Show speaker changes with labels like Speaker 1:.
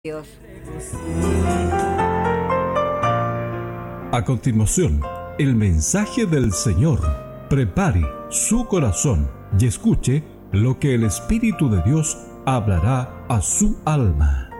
Speaker 1: Dios.
Speaker 2: A continuación, el mensaje del Señor. Prepare su corazón y escuche lo que el Espíritu de Dios hablará a su alma.